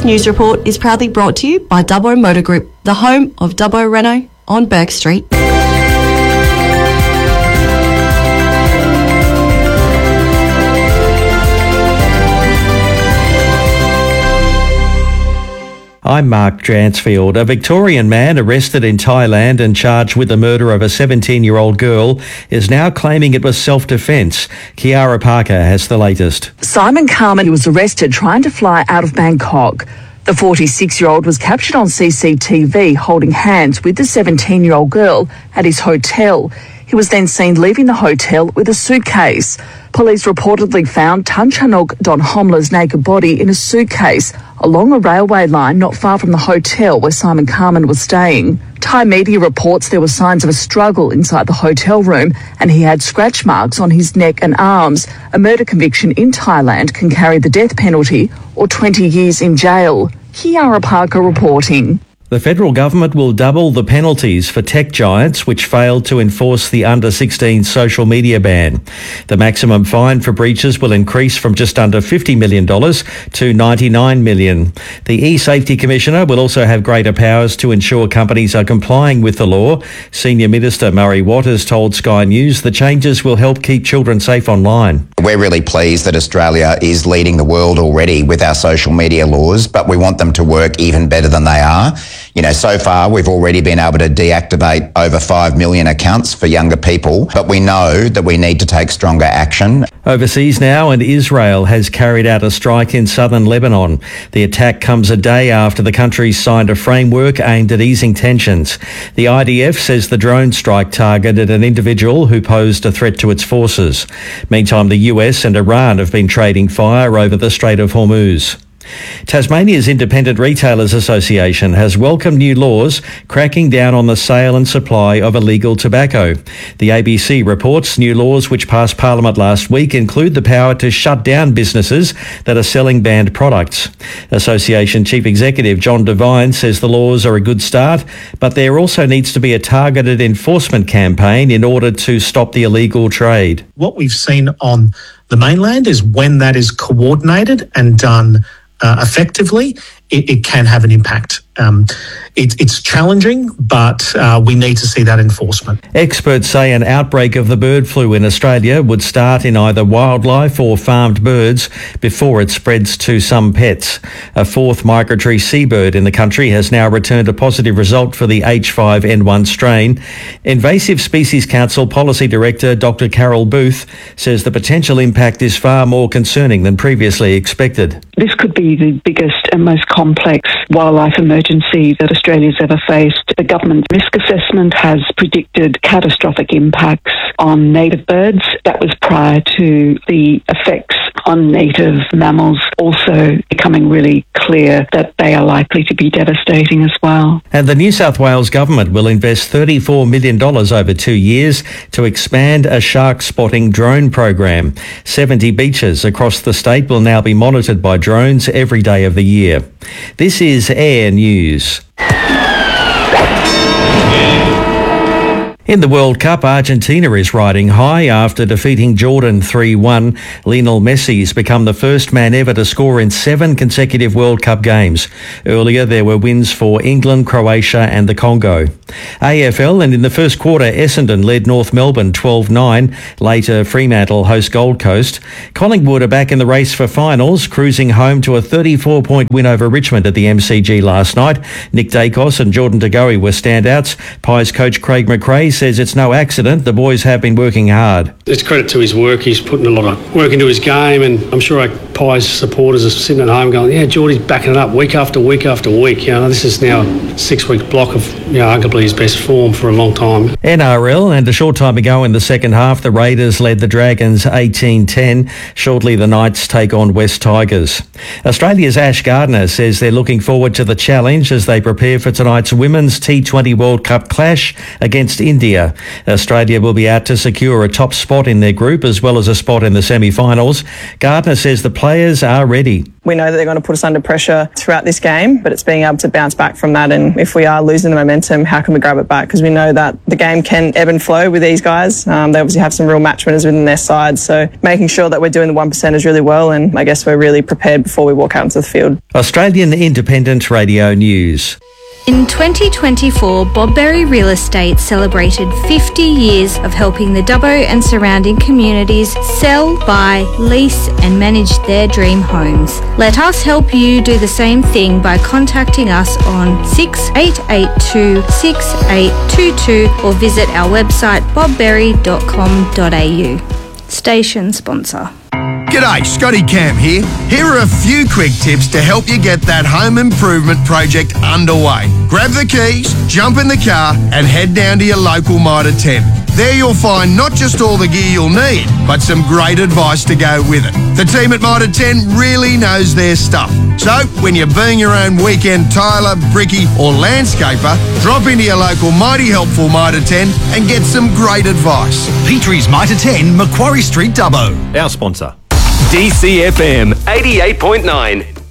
This news report is proudly brought to you by Dubbo Motor Group, the home of Dubbo Renault on Burke Street. I'm Mark Dransfield. A Victorian man arrested in Thailand and charged with the murder of a 17-year-old girl is now claiming it was self-defence. Kiara Parker has the latest. Simon Carman was arrested trying to fly out of Bangkok. The 46-year-old was captured on CCTV holding hands with the 17-year-old girl at his hotel. He was then seen leaving the hotel with a suitcase. Police reportedly found Tan Chanok Don Homla's naked body in a suitcase along a railway line not far from the hotel where Simon Carman was staying. Thai media reports there were signs of a struggle inside the hotel room and he had scratch marks on his neck and arms. A murder conviction in Thailand can carry the death penalty or 20 years in jail. Kiara Parker reporting. The federal government will double the penalties for tech giants which failed to enforce the under-16 social media ban. The maximum fine for breaches will increase from just under $50 million to $99 million. The e-Safety Commissioner will also have greater powers to ensure companies are complying with the law. Senior Minister Murray Watt has told Sky News the changes will help keep children safe online. We're really pleased that Australia is leading the world already with our social media laws, but we want them to work even better than they are. So far we've already been able to deactivate over 5 million accounts for younger people, but we know that we need to take stronger action. Overseas now, and Israel has carried out a strike in southern Lebanon. The attack comes a day after the country signed a framework aimed at easing tensions. The IDF says the drone strike targeted an individual who posed a threat to its forces. Meantime, the US and Iran have been trading fire over the Strait of Hormuz. Tasmania's Independent Retailers Association has welcomed new laws cracking down on the sale and supply of illegal tobacco. The ABC reports new laws which passed Parliament last week include the power to shut down businesses that are selling banned products. Association Chief Executive John Devine says the laws are a good start, but there also needs to be a targeted enforcement campaign in order to stop the illegal trade. What we've seen on the mainland is when that is coordinated and done effectively, it can have an impact. It's challenging, but we need to see that enforcement. Experts say an outbreak of the bird flu in Australia would start in either wildlife or farmed birds before it spreads to some pets. A fourth migratory seabird in the country has now returned a positive result for the H5N1 strain. Invasive Species Council Policy Director Dr. Carol Booth says the potential impact is far more concerning than previously expected. This could be the biggest and most complex wildlife emergency that Australia's ever faced. The government risk assessment has predicted catastrophic impacts on native birds. That was prior to the effects on native mammals also becoming really clear that they are likely to be devastating as well. And the New South Wales government will invest $34 million over 2 years to expand a shark spotting drone program. 70 beaches across the state will now be monitored by drones every day of the year. This is Air News. In the World Cup, Argentina is riding high after defeating Jordan 3-1. Lionel Messi's become the first man ever to score in 7 consecutive World Cup games. Earlier, there were wins for England, Croatia and the Congo. AFL, and in the first quarter, Essendon led North Melbourne 12-9. Later, Fremantle host Gold Coast. Collingwood are back in the race for finals, cruising home to a 34-point win over Richmond at the MCG last night. Nick Dacos and Jordan De Goey were standouts. Pies coach Craig McRae says it's no accident. The boys have been working hard. It's credit to his work. He's putting a lot of work into his game, and I'm sure our Pies supporters are sitting at home going, yeah, Geordie's backing it up week after week after week. This is now a 6-week block of arguably his best form for a long time. NRL, and a short time ago in the second half, the Raiders led the Dragons 18-10. Shortly, the Knights take on West Tigers. Australia's Ash Gardner says they're looking forward to the challenge as they prepare for tonight's Women's T20 World Cup clash against India. Australia will be out to secure a top spot in their group as well as a spot in the semi-finals. Gardner says the players are ready. We know that they're going to put us under pressure throughout this game, but it's being able to bounce back from that. And if we are losing the momentum, how can we grab it back? Because we know that the game can ebb and flow with these guys. They obviously have some real match winners within their side. So making sure that we're doing the 1%ers really well, and I guess we're really prepared before we walk out into the field. Australian Independent Radio News. In 2024, Bob Berry Real Estate celebrated 50 years of helping the Dubbo and surrounding communities sell, buy, lease and manage their dream homes. Let us help you do the same thing by contacting us on 6882-6822 or visit our website bobberry.com.au. Station sponsor. G'day, Scotty Cam here. Here are a few quick tips to help you get that home improvement project underway. Grab the keys, jump in the car and head down to your local Mitre 10. There you'll find not just all the gear you'll need, but some great advice to go with it. The team at Mitre 10 really knows their stuff. So, when you're being your own weekend tiler, brickie or landscaper, drop into your local mighty helpful Mitre 10 and get some great advice. Petrie's Mitre 10, Macquarie Street, Dubbo. Our sponsor. DCFM 88.9.